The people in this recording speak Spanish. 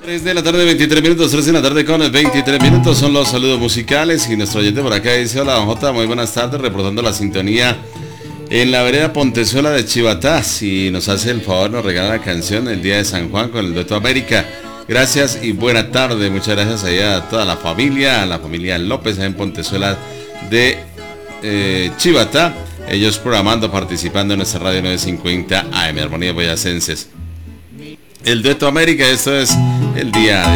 3 de la tarde, 23 minutos, 3 de la tarde con 23 minutos son los saludos musicales y nuestro oyente por acá dice: hola, don Jota, muy buenas tardes, reportando la sintonía en la vereda Pontezuela de Chivatá. Si nos hace el favor, nos regala la canción El Día de San Juan con el Dueto América. Gracias y buena tarde, muchas gracias allá a toda la familia López en Pontezuela de Chivatá. Ellos programando, participando en nuestra radio 950 AM, Armonía Boyacenses. El Dueto América, esto es el día de